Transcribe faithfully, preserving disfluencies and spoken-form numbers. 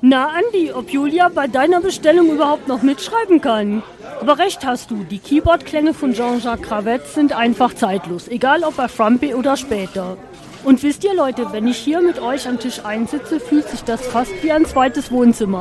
Na Andi, ob Julia bei deiner Bestellung überhaupt noch mitschreiben kann? Aber recht hast du, die Keyboard-Klänge von Jean-Jacques Ravet sind einfach zeitlos, egal ob bei Frumpy oder später. Und wisst ihr Leute, wenn ich hier mit euch am Tisch einsitze, fühlt sich das fast wie ein zweites Wohnzimmer